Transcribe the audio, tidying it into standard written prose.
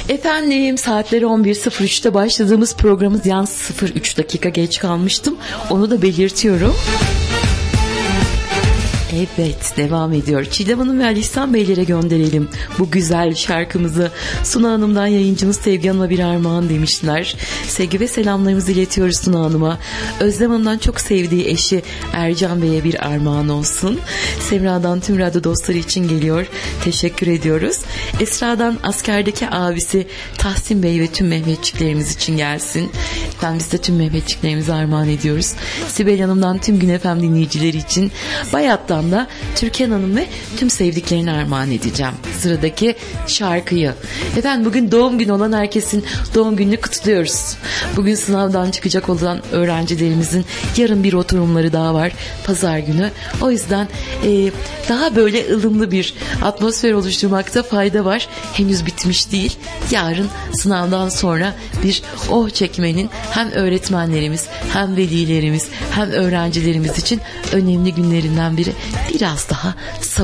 Efendim, saatleri 11.03'te başladığımız programımız yalnız 0.3 dakika geç kalmıştım. Onu da belirtiyorum. Evet, devam ediyor. Çiğdem Hanım ve Ali İhsan Beylere gönderelim bu güzel şarkımızı. Suna Hanım'dan yayıncımız Sevgi Hanım'a bir armağan demişler. Sevgi ve selamlarımızı iletiyoruz Suna Hanım'a. Özlem Hanım'dan çok sevdiği eşi Ercan Bey'e bir armağan olsun. Semra'dan tüm radyo dostları için geliyor. Teşekkür ediyoruz. Esra'dan askerdeki abisi Tahsin Bey ve tüm Mehmetçiklerimiz için gelsin. Ben biz de tüm Mehmetçiklerimize armağan ediyoruz. Sibel Hanım'dan tüm Gün FM dinleyicileri için, Bayat'tan da Türkan Hanım ve tüm sevdiklerine armağan edeceğim sıradaki şarkıyı. Efendim, bugün doğum günü olan herkesin doğum gününü kutluyoruz. Bugün sınavdan çıkacak olan öğrencilerimizin yarın bir oturumları daha var, pazar günü. O yüzden daha böyle ılımlı bir atmosfer oluşturmakta fayda var. Henüz bitmiş değil. Yarın sınavdan sonra bir çekmenin hem öğretmenlerimiz hem velilerimiz hem öğrencilerimiz için önemli günlerinden biri. Biraz daha